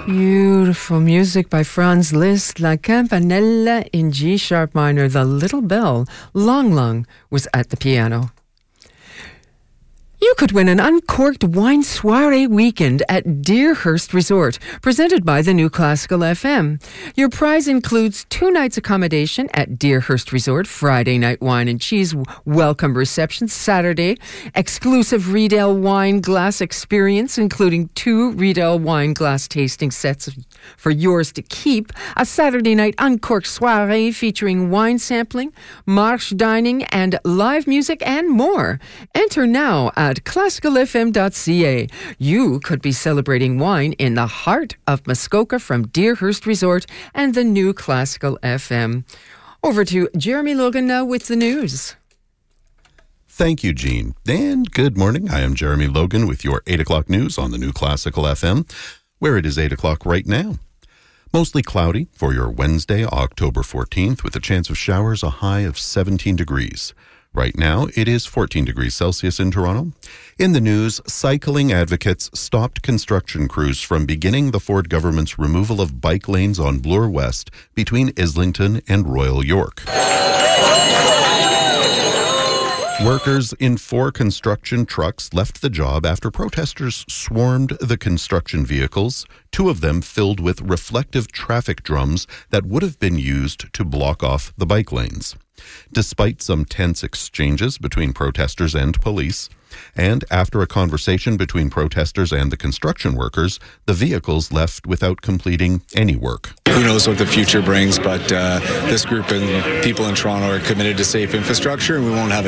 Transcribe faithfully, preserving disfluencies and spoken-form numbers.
Beautiful music by Franz Liszt, La Campanella in G sharp minor. The Little Bell, Long Lung, was at the piano. You could win an uncorked wine soiree weekend at Deerhurst Resort, presented by the New Classical F M. Your prize includes two nights accommodation at Deerhurst Resort, Friday night wine and cheese welcome reception, Saturday, exclusive Riedel wine glass experience, including two Riedel wine glass tasting sets for yours to keep, a Saturday night uncorked soiree featuring wine sampling, marche dining, and live music and more. Enter now at at classical f m dot c a. You could be celebrating wine in the heart of Muskoka from Deerhurst Resort and the New Classical F M. Over to Jeremy Logan now with the news. Thank you, Jean. And good morning. I am Jeremy Logan with your eight o'clock news on the New Classical F M, where it is eight o'clock right now. Mostly cloudy for your Wednesday, October fourteenth, with a chance of showers, a high of seventeen degrees. Right now, it is fourteen degrees Celsius in Toronto. In the news, cycling advocates stopped construction crews from beginning the Ford government's removal of bike lanes on Bloor West between Islington and Royal York. Workers in four construction trucks left the job after protesters swarmed the construction vehicles, two of them filled with reflective traffic drums that would have been used to block off the bike lanes. Despite some tense exchanges between protesters and police, and after a conversation between protesters and the construction workers, the vehicles left without completing any work. Who knows what the future brings, but uh, this group and people in Toronto are committed to safe infrastructure, and we won't have